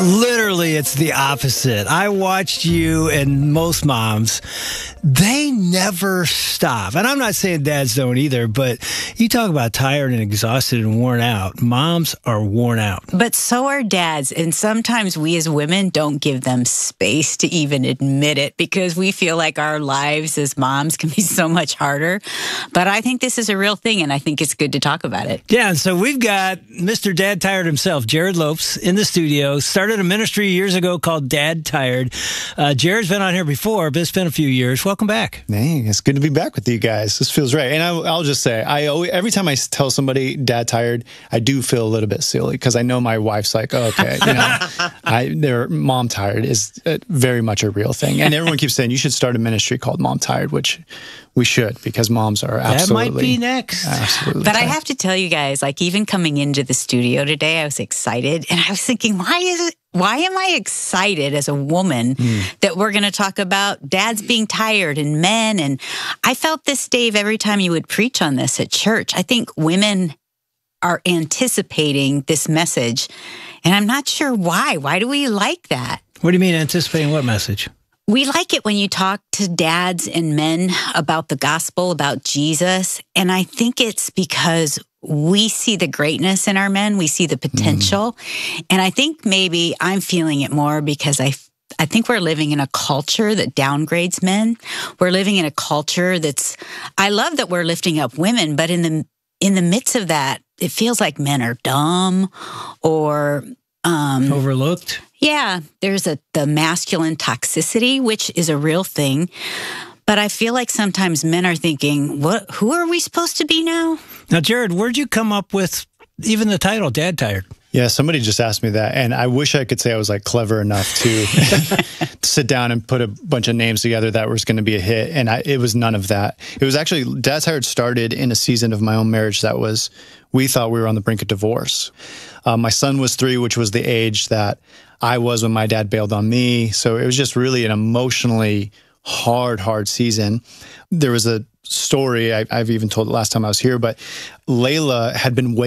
Literally, it's the opposite. I watched you and most moms. They never stop. And I'm not saying dads don't either, but you talk about tired and exhausted and worn out. Moms are worn out. But so are dads. And sometimes we as women don't give them space to even admit it because we feel like our lives as moms can be so much harder. But I think this is a real thing, and I think it's good to talk about it. Yeah, and so we've got Mr. Dad Tired himself, Jared Lopes, in the studio. Started a ministry years ago called Dad Tired. Jared's been on here before, but it's been a few years. Welcome back. Hey, it's good to be back with you guys. This feels right. And I'll just say, every time I tell somebody Dad Tired, I do feel a little bit silly because I know my wife's like, oh, okay, their mom tired is very much a real thing. And everyone keeps saying you should start a ministry called Mom Tired, which we should because moms are absolutely. That might be next. Absolutely. But I have to tell you guys, like even coming into the studio today, I was excited and I was thinking, why am I excited as a woman that we're going to talk about dads being tired and men? And I felt this, Dave, every time you would preach on this at church. I think women are anticipating this message, and I'm not sure why. Why do we like that? What do you mean anticipating what message? We like it when you talk to dads and men about the gospel, about Jesus. And I think it's because we see the greatness in our men. We see the potential. And I think maybe I'm feeling it more because I think we're living in a culture that downgrades men. We're living in a culture I love that we're lifting up women, but in the midst of that, it feels like men are dumb or overlooked. Yeah, there's the masculine toxicity, which is a real thing. But I feel like sometimes men are thinking, who are we supposed to be now? Now, Jared, where'd you come up with even the title, Dad Tired? Yeah, somebody just asked me that, and I wish I could say I was like clever enough to sit down and put a bunch of names together that was going to be a hit, and it was none of that. It was actually, Dad Tired started in a season of my own marriage we thought we were on the brink of divorce. My son was 3, which was the age that I was when my dad bailed on me, so it was just really an emotionally hard season. There was a story, I've even told it last time I was here, but Layla had been